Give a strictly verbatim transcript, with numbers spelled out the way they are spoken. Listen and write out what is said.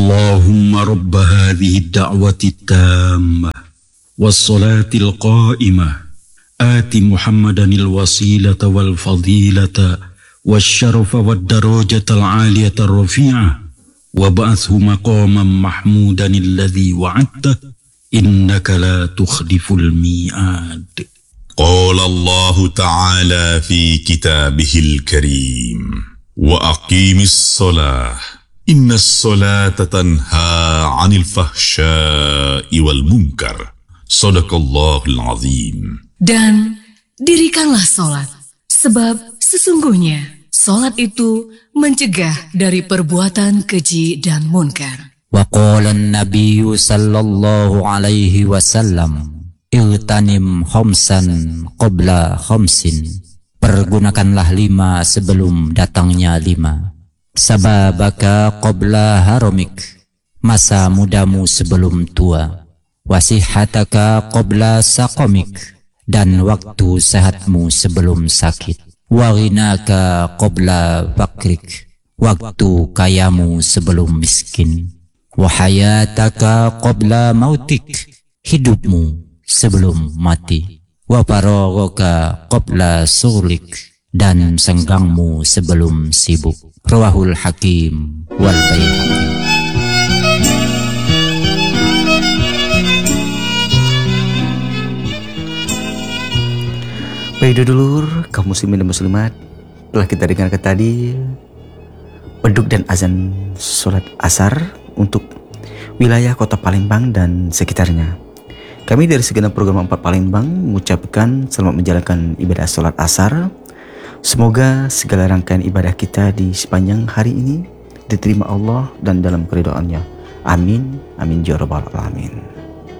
اللهم رب هذه الدعوة التامة والصلاة القائمة آت محمدا الوسيلة والفضيلة والشرف والدرجة العالية الرفيعة وابعثه مقاما محمودا الذي وعدته إنك لا تخلف الميعاد. قال الله تعالى في كتابه الكريم وأقيم الصلاة إن الصلاة تنهى عن الفحشاء والمنكر صدق الله العظيم. Dan dirikanlah solat, sebab sesungguhnya solat itu mencegah dari perbuatan keji dan munkar. Wa qala an-nabiy sallallahu alaihi wasallam Iltanim khamsan qabla khamsin. Pergunakanlah lima sebelum datangnya lima. Sababaka qabla haramik. Masa mudamu sebelum tua. Wasihataka qabla saqamik. Dan waktu sehatmu sebelum sakit. Waghinaka qabla fakrik. Waktu kayamu sebelum miskin. Wahayataka qabla mautik. Hidupmu sebelum mati. Wa faraghaka qabla sughlik. Dan senggangmu sebelum sibuk. Rawahul Hakim wal Baihaqi. Baik dulur, kaum muslimin dan muslimat, telah kita dengarkan tadi beduk dan azan sholat asar untuk wilayah kota Palembang dan sekitarnya. Kami dari segenap program empat Palembang mengucapkan selamat menjalankan ibadah sholat asar. Semoga segala rangkaian ibadah kita di sepanjang hari ini diterima Allah dan dalam keridhaannya. Amin, amin ya rabbal alamin.